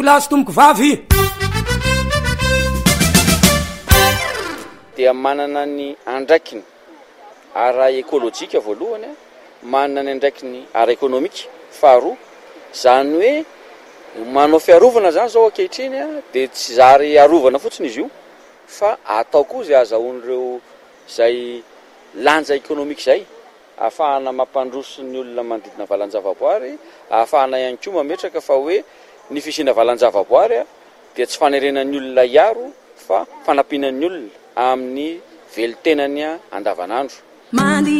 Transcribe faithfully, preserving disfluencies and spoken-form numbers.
plasy tomoko vavy dia manana ny andraikiny ara ekôlôjika voalohany, manana ny andraikiny ara ekonomika faharoa, zany hoe manao fiarovana zany zao ankehitriny dia tsy zary arovana fotsiny izy io fa atao koa zay azahoan'ireo zay lanja ekonomika zay, ahafahana mampandroso ny olona manodidina valan-javaboary, ahafahana ihany koa mametraka fa hoe ny fisiana valan-javaboary dia tsy fanerenan'ny olona iaro fa fanampianan'ny olona amin'ny velitenany andavanandro.